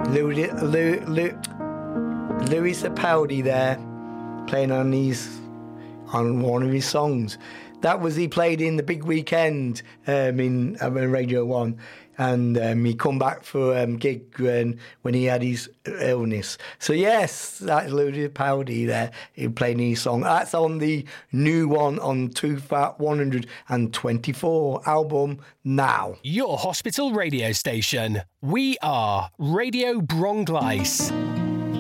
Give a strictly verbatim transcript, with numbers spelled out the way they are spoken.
Louis, Louis, Louis, Louis Capaldi there, playing on these, on one of his songs. That was he played in the big weekend um, in um, Radio One, and um, he come back for a um, gig when, when he had his illness. So yes, that's Louis Capaldi there. He played his song. That's on the new one on two one twenty-four album now. Your hospital radio station. We are Radio Bronglice.